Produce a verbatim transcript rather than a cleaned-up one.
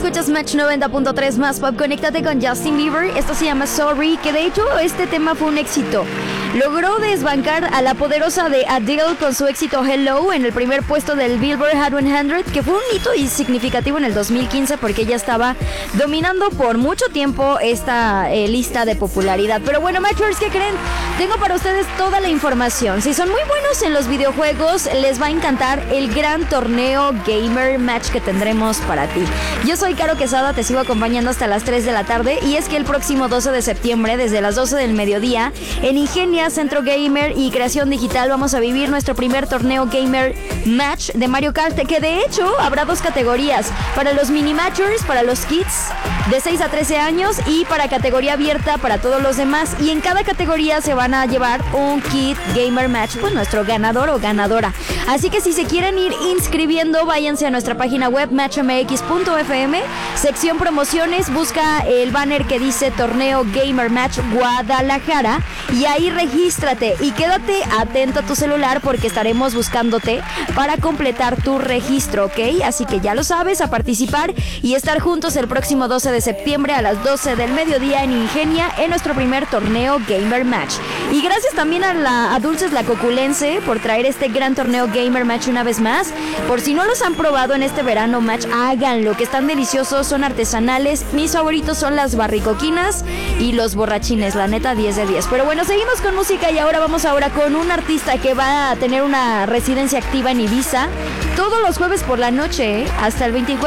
Escuchas Match noventa punto tres más pop. Conéctate con Justin Bieber. Esto se llama Sorry, que de hecho este tema fue un éxito. Logró desbancar a la poderosa de Adele con su éxito Hello en el primer puesto del Billboard Hot cien, que fue un hito y significativo en el dos mil quince porque ella estaba dominando por mucho tiempo esta eh, lista de popularidad. Pero bueno, Matchers, ¿qué creen? Tengo para ustedes toda la información. Si son muy buenos en los videojuegos, les va a encantar el gran torneo Gamer Match que tendremos para ti. Yo soy Caro Quesada, te sigo acompañando hasta las tres de la tarde y es que el próximo doce de septiembre, desde las doce del mediodía, en Ingenia, Centro Gamer y Creación Digital, vamos a vivir nuestro primer torneo Gamer Match de Mario Kart, que de hecho habrá dos categorías, para los mini matchers, para los kids de seis a trece años y para categoría abierta para todos los demás, y en cada categoría se van a llevar un kit Gamer Match, pues nuestro ganador o ganadora. Así que si se quieren ir inscribiendo, váyanse a nuestra página web match m x punto f m, sección promociones, busca el banner que dice Torneo Gamer Match Guadalajara y ahí regístrate y quédate atento a tu celular porque estaremos buscándote para completar tu registro, ¿ok? Así que ya lo sabes, a participar y estar juntos el próximo doce de septiembre a las doce del mediodía en Ingenia en nuestro primer torneo Gamer Match. Y gracias también a, la, a Dulces La Coculense por traer este gran torneo Gamer Match una vez más. Por si no los han probado en este verano Match, háganlo, que están deliciosos, son artesanales. Mis favoritos son las barricoquinas y los borrachines, la neta diez de diez. Pero bueno, seguimos con música y ahora vamos ahora con un artista que va a tener una residencia activa en Ibiza todos los jueves por la noche, ¿eh? Hasta el veinticuatro